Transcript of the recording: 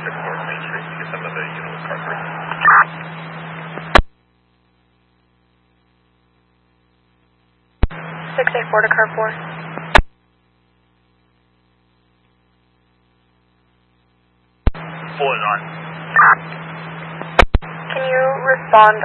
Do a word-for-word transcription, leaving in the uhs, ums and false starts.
six four Main Street to get some of the unit with car three. six eight four to car four. Full is on. Can you respond